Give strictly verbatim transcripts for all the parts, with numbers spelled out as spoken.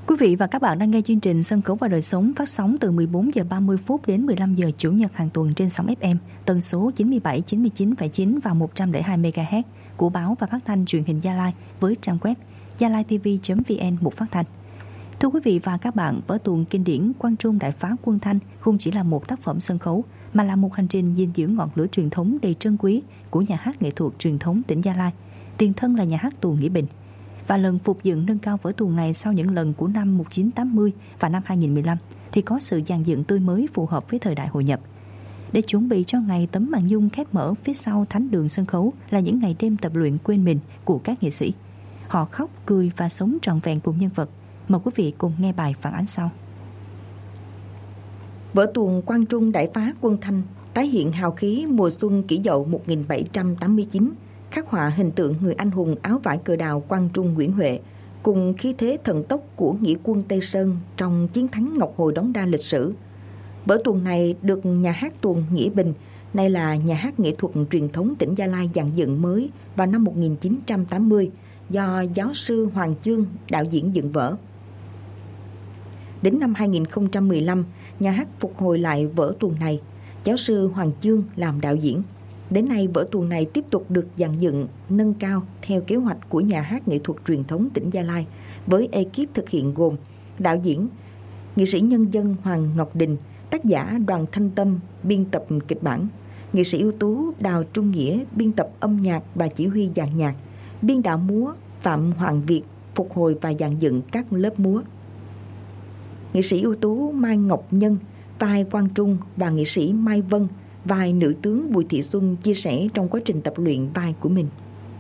Quý vị và các bạn đang nghe chương trình Sân khấu và đời sống phát sóng từ mười bốn giờ ba mươi phút đến mười lăm giờ Chủ nhật hàng tuần trên sóng ép em tần số chín mươi bảy, chín mươi chín phẩy chín và một trăm lẻ hai mê ga héc của báo và phát thanh truyền hình Gia Lai với trang web gia lai ti vi chấm vn mục phát thanh. Thưa quý vị và các bạn, vở tuồng kinh điển Quang Trung Đại Phá Quân Thanh không chỉ là một tác phẩm sân khấu mà là một hành trình gìn giữ ngọn lửa truyền thống đầy trân quý của nhà hát nghệ thuật truyền thống tỉnh Gia Lai, tiền thân là nhà hát tuồng Nghĩa Bình. Và lần phục dựng nâng cao vở tuồng này sau những lần của năm một nghìn chín trăm tám mươi và năm hai nghìn không trăm mười lăm thì có sự dàn dựng tươi mới phù hợp với thời đại hội nhập. Để chuẩn bị cho ngày tấm màn nhung khép mở phía sau thánh đường sân khấu là những ngày đêm tập luyện quên mình của các nghệ sĩ. Họ khóc, cười và sống trọn vẹn cùng nhân vật. Mời quý vị cùng nghe bài phản ánh sau. Vở tuồng Quang Trung Đại Phá Quân Thanh tái hiện hào khí mùa xuân Kỷ Dậu một nghìn bảy trăm tám mươi chín, khắc họa hình tượng người anh hùng áo vải cờ đào Quang Trung Nguyễn Huệ cùng khí thế thần tốc của nghĩa quân Tây Sơn trong chiến thắng Ngọc Hồi Đống Đa lịch sử. Vở tuồng này được nhà hát tuồng Nghĩa Bình, nay là nhà hát nghệ thuật truyền thống tỉnh Gia Lai dàn dựng mới vào năm một nghìn chín trăm tám mươi do giáo sư Hoàng Chương đạo diễn dựng vở. Đến năm hai nghìn không trăm mười lăm, nhà hát phục hồi lại vở tuồng này, giáo sư Hoàng Chương làm đạo diễn. Đến nay, vở tuồng này tiếp tục được dàn dựng, nâng cao theo kế hoạch của nhà hát nghệ thuật truyền thống tỉnh Gia Lai, với ekip thực hiện gồm đạo diễn, nghệ sĩ nhân dân Hoàng Ngọc Đình, tác giả Đoàn Thanh Tâm, biên tập kịch bản, nghệ sĩ ưu tú Đào Trung Nghĩa, biên tập âm nhạc và chỉ huy dàn nhạc, biên đạo múa Phạm Hoàng Việt, phục hồi và dàn dựng các lớp múa. Nghệ sĩ ưu tú Mai Ngọc Nhân, vai Quang Trung và nghệ sĩ Mai Vân, vai nữ tướng Bùi Thị Xuân chia sẻ trong quá trình tập luyện vai của mình.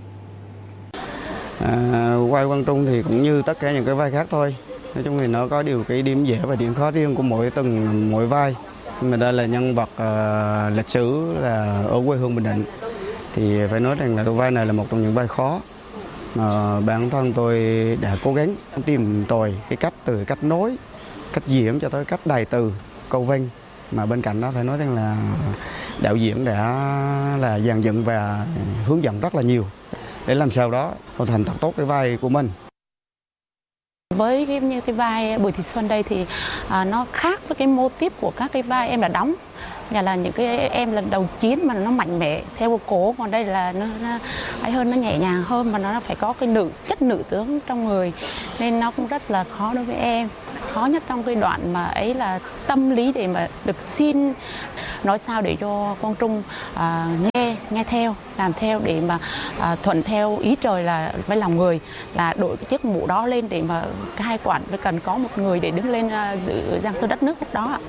À, vai Quang Trung thì cũng như tất cả những cái vai khác thôi. Nói chung thì nó có điều cái điểm dễ và điểm khó riêng của mỗi từng mỗi vai. Nhưng mà đây là nhân vật uh, lịch sử là ở quê hương Bình Định. Thì phải nói rằng là cái vai này là một trong những vai khó. Mà bản thân tôi đã cố gắng tìm tòi cái cách từ cách nói, cách diễn cho tới cách đài từ, câu vinh. Mà bên cạnh đó phải nói rằng là đạo diễn đã là dàn dựng và hướng dẫn rất là nhiều để làm sao đó hoàn thành thật tốt cái vai của mình. Với cái, như cái vai Bùi Thị Xuân đây thì à, nó khác với cái mô típ của các cái vai em đã đóng. Nhà là những cái em lần đầu chiến mà nó mạnh mẽ theo cố, còn đây là nó, nó ấy hơn, nó nhẹ nhàng hơn, mà nó phải có cái nữ chất nữ tướng trong người, nên nó cũng rất là khó đối với em. Khó nhất trong cái đoạn mà ấy là tâm lý để mà được xin nói sao để cho Quang Trung à, nghe nghe theo, làm theo để mà à, thuận theo ý trời là với lòng người, là đội cái chiếc mũ đó lên để mà cái hai quản phải cần có một người để đứng lên à, giữ giang sơn đất nước lúc đó ạ.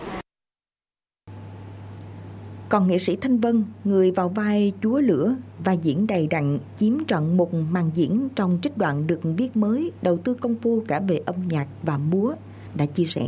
Còn nghệ sĩ Thanh Vân, người vào vai chúa lửa và diễn đầy đặn, chiếm trọn một màn diễn trong trích đoạn được viết mới, đầu tư công phu cả về âm nhạc và múa, đã chia sẻ.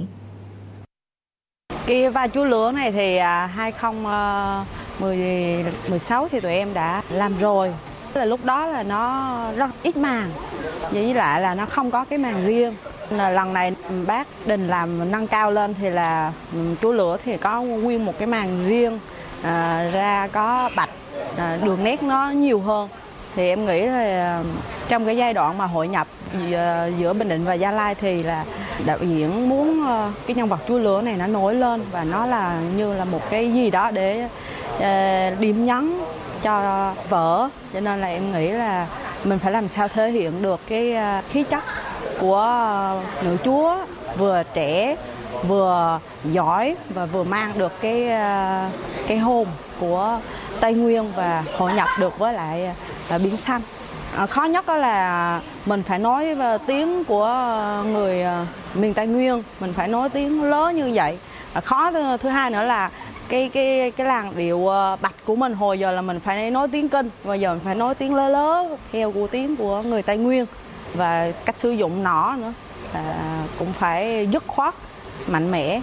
Cái vai chúa lửa này thì hai không một sáu thì tụi em đã làm rồi. Là lúc đó là nó rất ít màn, với lại là nó không có cái màn riêng. Là lần này bác Đình làm nâng cao lên thì là chúa lửa thì có nguyên một cái màn riêng, à, ra có bạch, à, đường nét nó nhiều hơn. Thì em nghĩ là trong cái giai đoạn mà hội nhập giữa Bình Định và Gia Lai thì là đạo diễn muốn cái nhân vật chúa lửa này nó nổi lên và nó là như là một cái gì đó để uh, điểm nhấn cho vở, cho nên là em nghĩ là mình phải làm sao thể hiện được cái uh, khí chất của uh, nữ chúa, vừa trẻ vừa giỏi và vừa mang được cái uh, cái hồn của Tây Nguyên và hội nhập được với lại uh, biển xanh. À, khó nhất đó là mình phải nói tiếng của người miền Tây Nguyên, mình phải nói tiếng lớn như vậy. À, khó thứ, thứ hai nữa là cái cái cái làn điệu bạch của mình hồi giờ là mình phải nói tiếng Kinh, bây giờ mình phải nói tiếng lớ lớ theo của tiếng của người Tây Nguyên, và cách sử dụng nỏ nữa à, cũng phải dứt khoát, mạnh mẽ.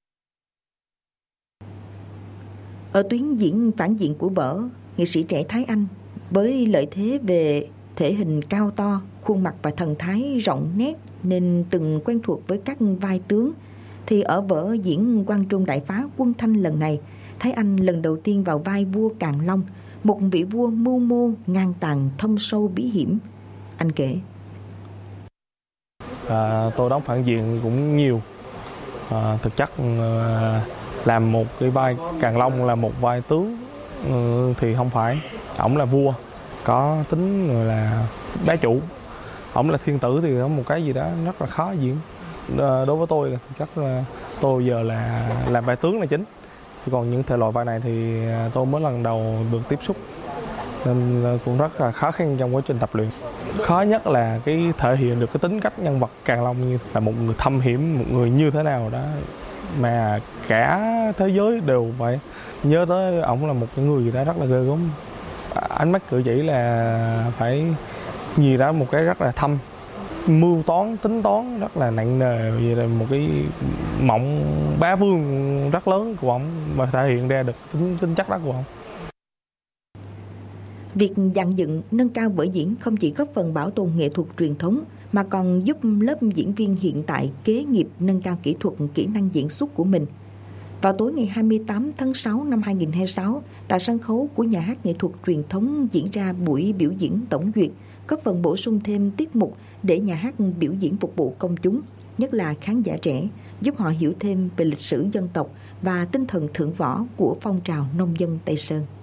Ở tuyến diễn phản diện của vở, nghệ sĩ trẻ Thái Anh với lợi thế về thể hình cao to, khuôn mặt và thần thái rộng nét nên từng quen thuộc với các vai tướng, thì ở vở diễn Quang Trung Đại Phá Quân Thanh lần này, Thái Anh lần đầu tiên vào vai vua Càn Long, một vị vua mưu mô, ngang tàn, thâm sâu bí hiểm. Anh kể: À, tôi đóng phản diện cũng nhiều. À, thực chất à, làm một cái vai Càn Long là một vai tướng ừ, thì không phải. Ổng là vua, có tính rồi là bá chủ. Ổng là thiên tử thì có một cái gì đó rất là khó diễn. À, đối với tôi là thực chất là tôi giờ là làm vai tướng là chính. Còn những thể loại vai này thì tôi mới lần đầu được tiếp xúc, nên cũng rất là khó khăn trong quá trình tập luyện. Khó nhất là cái thể hiện được cái tính cách nhân vật Càn Long như là một người thâm hiểm, một người như thế nào đó mà cả thế giới đều phải nhớ tới ổng là một cái người gì đó rất là ghê gớm. Ánh mắt cử chỉ là phải gì đó một cái rất là thâm, mưu toán, tính toán rất là nặng nề, vậy là một cái mộng bá vương rất lớn của ổng mà thể hiện ra được tính, tính chất đó của ổng. Việc dàn dựng, nâng cao vở diễn không chỉ góp phần bảo tồn nghệ thuật truyền thống mà còn giúp lớp diễn viên hiện tại kế nghiệp nâng cao kỹ thuật, kỹ năng diễn xuất của mình. Vào tối ngày hai mươi tám tháng sáu năm hai nghìn không trăm hai mươi sáu, tại sân khấu của Nhà hát Nghệ thuật Truyền thống diễn ra buổi biểu diễn tổng duyệt, góp phần bổ sung thêm tiết mục để nhà hát biểu diễn phục vụ công chúng, nhất là khán giả trẻ, giúp họ hiểu thêm về lịch sử dân tộc và tinh thần thượng võ của phong trào nông dân Tây Sơn.